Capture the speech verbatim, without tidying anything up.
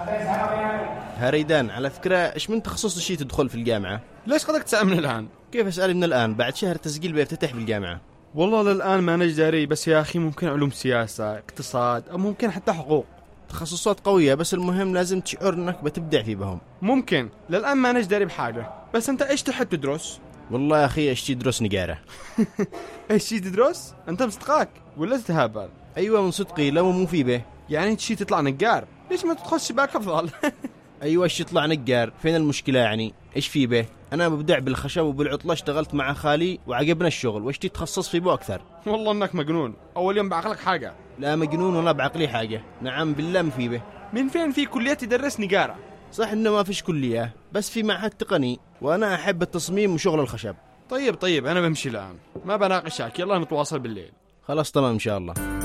هريدان، على فكرة إيش من تخصص الشيء تدخل في الجامعة؟ ليش قدك تسأل من الآن؟ كيف أسأل من الآن؟ بعد شهر تسجيل بيفتتح بالجامعة. والله للآن ما نجداري، بس يا أخي ممكن علوم سياسة، اقتصاد، أو ممكن حتى حقوق. تخصصات قوية، بس المهم لازم تشعر إنك بتبدع في بهم. ممكن للآن ما نجداري بحاجة، بس أنت إيش تحب تدرس؟ والله يا أخي إيش تدرس نجارة. إيش تدرس؟ أنت مصدقاك ولا تهابل؟ أيوة من صدقي، لو مو في به. يعني تشي تطلع نجار، ليش ما تدخل شباك أفضل؟ أيوة إيش يطلع نجار، فين المشكلة يعني؟ إيش في به؟ أنا مبدع بالخشب وبالعطلة، اشتغلت مع خالي وعجبنا الشغل، وإيش تتخصص في بو أكثر؟ والله إنك مجنون، أول يوم بعقلك حاجة. لا مجنون ولا بعقلي حاجة، نعم بالله ما في به. من فين في كلية تدرس نجارة؟ صح إنه ما فيش كلية، بس في معهد تقني، وأنا أحب التصميم وشغل الخشب. طيب طيب أنا بمشي الآن، ما بناقشك، يلا نتواصل بالليل. خلاص تمام إن شاء الله.